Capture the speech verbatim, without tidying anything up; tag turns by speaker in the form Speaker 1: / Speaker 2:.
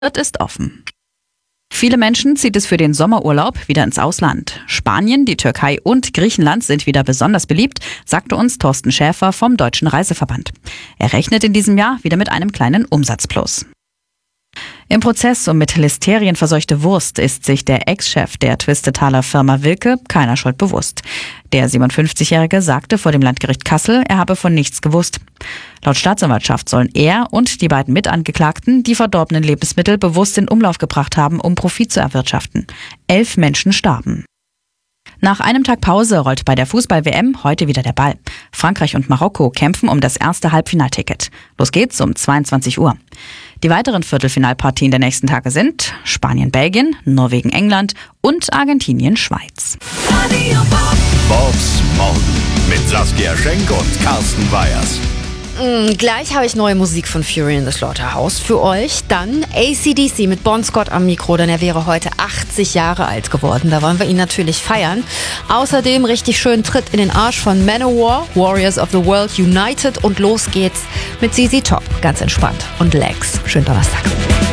Speaker 1: ist offen. Viele Menschen zieht es für den Sommerurlaub wieder ins Ausland. Spanien, die Türkei und Griechenland sind wieder besonders beliebt, sagte uns Thorsten Schäfer vom Deutschen Reiseverband. Er rechnet in diesem Jahr wieder mit einem kleinen Umsatzplus. Im Prozess um mit Listerien verseuchte Wurst ist sich der Ex-Chef der Twistetaler Firma Wilke keiner Schuld bewusst. Der siebenundfünfzigjährige sagte vor dem Landgericht Kassel, er habe von nichts gewusst. Laut Staatsanwaltschaft sollen er und die beiden Mitangeklagten die verdorbenen Lebensmittel bewusst in Umlauf gebracht haben, um Profit zu erwirtschaften. Elf Menschen starben. Nach einem Tag Pause rollt bei der Fußball-W M heute wieder der Ball. Frankreich und Marokko kämpfen um das erste Halbfinalticket. Los geht's um zweiundzwanzig Uhr. Die weiteren Viertelfinalpartien der nächsten Tage sind Spanien-Belgien, Norwegen-England und Argentinien-Schweiz.
Speaker 2: Bobs Morgen mit Saskia Schenk und Carsten Weyers.
Speaker 3: Mm, gleich habe ich neue Musik von Fury in the Slaughterhouse für euch. Dann A C D C mit Bon Scott am Mikro, denn er wäre heute achtzig Jahre alt geworden. Da wollen wir ihn natürlich feiern. Außerdem richtig schön Tritt in den Arsch von Manowar, Warriors of the World United. Und los geht's mit Z Z Top. Ganz entspannt. Und Legs. Schönen Donnerstag.